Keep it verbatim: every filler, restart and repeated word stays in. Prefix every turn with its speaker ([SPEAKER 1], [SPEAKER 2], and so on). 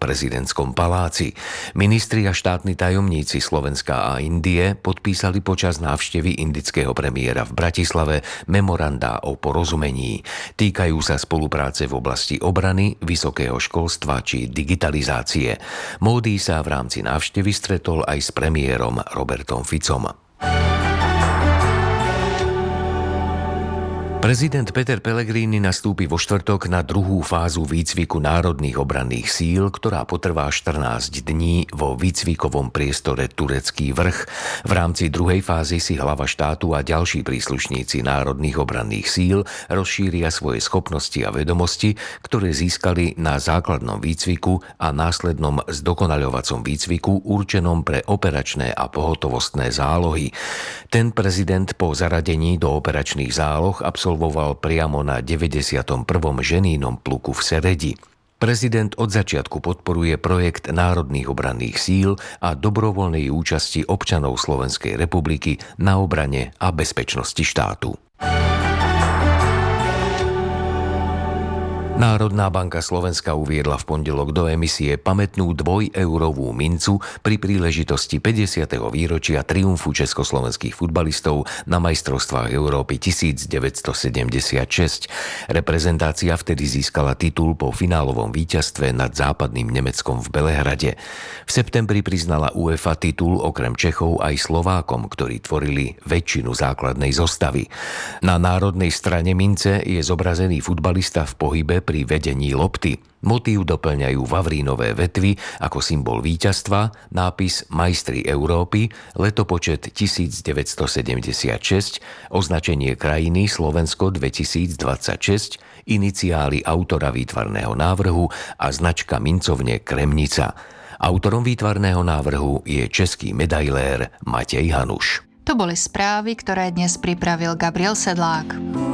[SPEAKER 1] prezidentskom paláci. Ministri a štátni tajomníci Slovenska a Indie podpísali počas návštevy indického premiéra v Bratislave memorandá o porozumení. Týkajú sa spolupráce v oblasti obrany, vysokého školstva či digitalizácie. Módi sa v rámci návštevy stretol aj s premiérom Robertom Ficom. Prezident Peter Pellegrini nastúpi vo štvrtok na druhú fázu výcviku národných obranných síl, ktorá potrvá štrnásť dní vo výcvikovom priestore Turecký vrch. V rámci druhej fázy si hlava štátu a ďalší príslušníci národných obranných síl rozšíria svoje schopnosti a vedomosti, ktoré získali na základnom výcviku a následnom zdokonaľovacom výcviku určenom pre operačné a pohotovostné zálohy. Ten prezident po zaradení do operačných záloh absolvoval absolvoval priamo na deväťdesiatom prvom ženínom pluku v Seredi. Prezident od začiatku podporuje projekt národných obranných síl a dobrovoľnej účasti občanov Slovenskej republiky na obrane a bezpečnosti štátu. Národná banka Slovenska uviedla v pondelok do emisie pamätnú dvojeurovú mincu pri príležitosti päťdesiateho výročia triumfu československých futbalistov na majstrovstvách Európy devätnásťsedemdesiatšesť. Reprezentácia vtedy získala titul po finálovom víťazstve nad západným Nemeckom v Belehrade. V septembri priznala UEFA titul okrem Čechov aj Slovákom, ktorí tvorili väčšinu základnej zostavy. Na národnej strane mince je zobrazený futbalista v pohybe pri vedení lopty. Motív doplňajú vavrínové vetvy ako symbol víťazstva, nápis Majstri Európy, letopočet devätnásťsedemdesiatšesť, označenie krajiny Slovensko dvetisícdvadsaťšesť, iniciály autora výtvarného návrhu a značka mincovne Kremnica. Autorom výtvarného návrhu je český medailér Matej Hanuš.
[SPEAKER 2] To boli správy, ktoré dnes pripravil Gabriel Sedlák.